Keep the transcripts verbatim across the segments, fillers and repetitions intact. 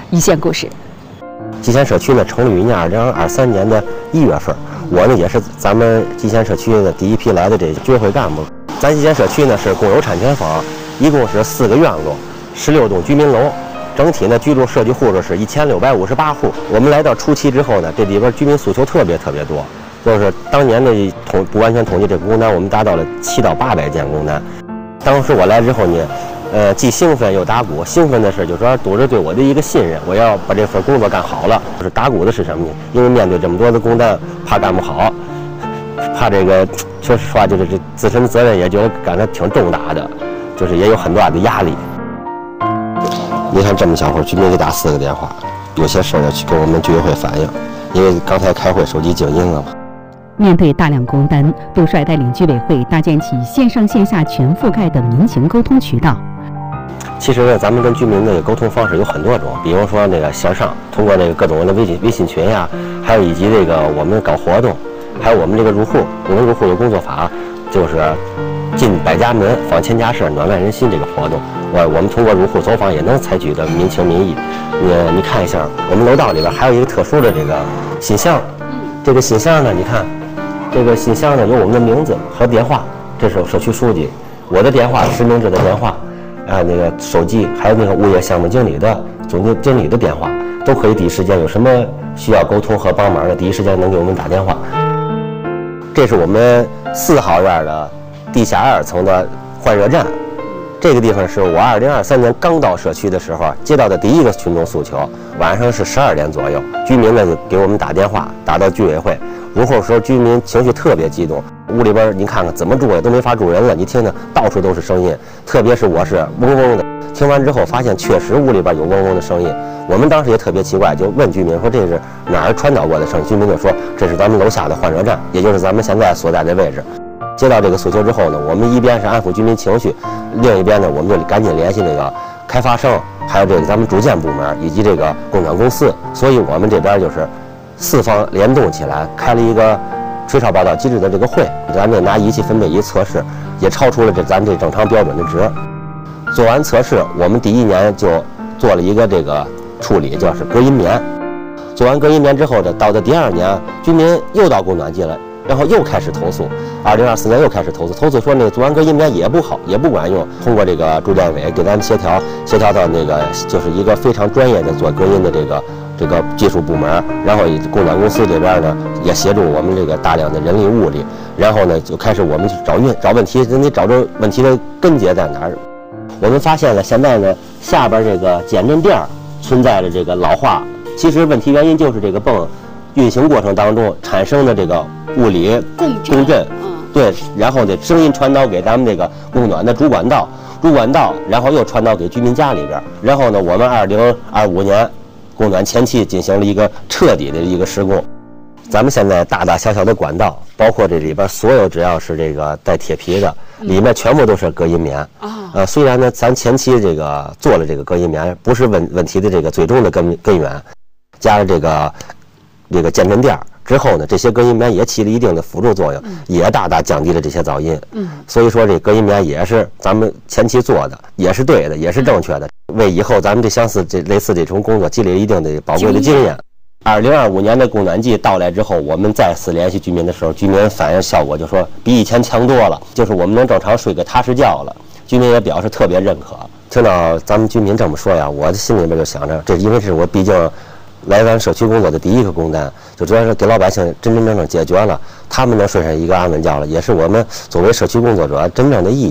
一线故事。 集贤社区呢成立于二零二三年的一月份，我呢也是咱们集贤社区的第一批来的这居委会干部。咱集贤社区呢是共有产权房，一共是四个院落，十六栋居民楼，整体呢居住设计户数是一千六百五十八户。我们来到初期之后呢，这里边居民诉求特别特别多，就是当年的统不完全统计这个工单，我们达到了七到八百件工单。当时我来之后呢，呃，既兴奋又打鼓。兴奋的是，就是说组织对我的一个信任，我要把这份工作干好了。就是打鼓的是什么呢？因为面对这么多的工单，怕干不好，怕这个，说实话，就是这自身的责任也觉得感觉挺重大的，就是也有很大的压力。你看这么小会儿，居民给打四个电话，有些事儿要去跟我们居委会反映，因为刚才开会手机静音了嘛。 面对大量工单，杜帅带领居委会搭建起线上线下全覆盖的民情沟通渠道。 其实呢，咱们跟居民的沟通方式有很多种，比如说那个线上，通过那个各种的微信微信群呀、啊，还有以及这个我们搞活动，还有我们这个入户，我们入户的工作法就是进百家门，访千家事，暖万人心这个活动。我我们通过入户走访也能采取的民情民意。你你看一下，我们楼道里边还有一个特殊的这个信箱，这个信箱呢，你看。这个信箱呢有我们的名字和电话，这是社区书记，我的电话实名制的电话，啊，那个手机还有那个物业项目经理的总经经理的电话，都可以第一时间有什么需要沟通和帮忙的，第一时间能给我们打电话。这是我们四号院的地下二层的换热站，这个地方是我二零二三年刚到社区的时候接到的第一个群众诉求，晚上是十二点左右，居民呢就给我们打电话，打到居委会。入户时候，居民情绪特别激动，屋里边你看看怎么住也都没法住人了。你听听，到处都是声音，特别是我是嗡嗡的。听完之后，发现确实屋里边有嗡嗡的声音。我们当时也特别奇怪，就问居民说这是哪儿传导过的声音？居民就说这是咱们楼下的换热站，也就是咱们现在所在的位置。接到这个诉求之后呢，我们一边是安抚居民情绪，另一边呢，我们就赶紧联系那个开发商，还有这个咱们住建部门以及这个供暖公司。所以我们这边就是。四方联动起来，开了一个吹哨报道机制的这个会，咱们拿仪器分贝仪测试，也超出了这咱这正常标准的值。做完测试，我们第一年就做了一个这个处理，就是隔音棉。做完隔音棉之后的，到的第二年，居民又到供暖季了，然后又开始投诉。二零二四年又开始投诉，投诉说那个做完隔音棉也不好，也不管用。通过这个住建委给咱们协调，协调到那个就是一个非常专业的做隔音的这个。这个技术部门，然后供暖公司这边呢也协助我们这个大量的人力物力，然后呢就开始我们去找运找问题，你找着问题的根结在哪儿？我们发现了，现在呢下边这个减震垫存在着这个老化，其实问题原因就是这个泵运行过程当中产生的这个物理共共振，对，然后呢声音传导给咱们这个供暖的主管道，主管道然后又传导给居民家里边，然后呢我们二零二五年。供暖前期进行了一个彻底的一个施工，咱们现在大大小小的管道，包括这里边所有只要是这个带铁皮的，里面全部都是隔音棉。啊，呃，虽然呢，咱前期这个做了这个隔音棉，不是问问题的这个最终的根根源，加了这个这个减震垫之后呢，这些隔音棉也起了一定的辅助作用，也大大降低了这些噪音。嗯，所以说这隔音棉也是咱们前期做的，也是对的，也是正确的。为以后咱们这相似这类似这种工作积累一定的宝贵的经验。二零二五年的供暖季到来之后，我们再次联系居民的时候，居民反映效果就说比以前强多了，就是我们能正常睡个踏实觉了。居民也表示特别认可。听到咱们居民这么说呀，我的心里边就想着，这因为是我毕竟来咱社区工作的第一个工单，就主要是给老百姓真真正正解决了，他们能睡上一个安稳觉了，也是我们作为社区工作者真正的意义。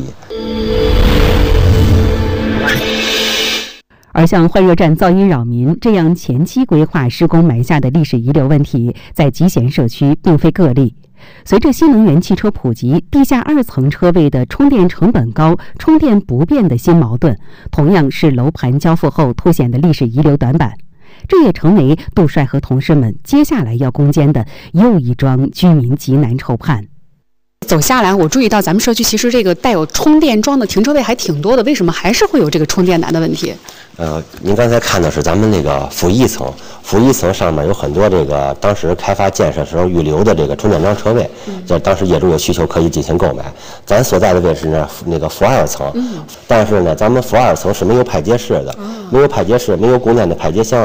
而像换热站噪音扰民这样前期规划施工埋下的历史遗留问题，在集贤社区并非个例。随着新能源汽车普及，地下二层车位的充电成本高、充电不便的新矛盾，同样是楼盘交付后凸显的历史遗留短板。这也成为杜帅和同事们接下来要攻坚的又一桩居民急难愁盼。 走下来，我注意到咱们社区其实这个带有充电桩的停车位还挺多的，为什么还是会有这个充电难的问题？ 呃，您刚才看的是咱们那个负一层，负一层上面有很多这个当时开发建设时候预留的这个充电桩车位，这、嗯、当时业主有需求可以进行购买。咱所在的位置呢，那个负二层，嗯、但是呢，咱们负二层是没有排接室的，嗯、没有排接室，没有供电的排接箱，